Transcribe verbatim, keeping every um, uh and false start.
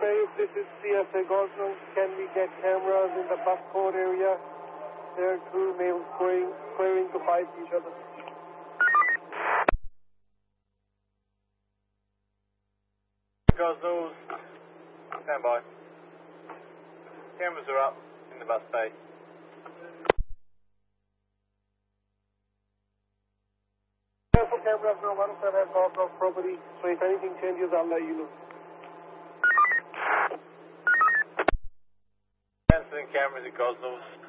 Bay, this is C S A Gosnell. Can we get cameras in the bus code area? There are two males squaring, squaring to fight each other. Gosnells, stand by. Cameras are up in the bus bay. Careful cameras, no one of them has Gosnell property, so if anything changes, I'll let you know. Cancelling cameras at Gosnells.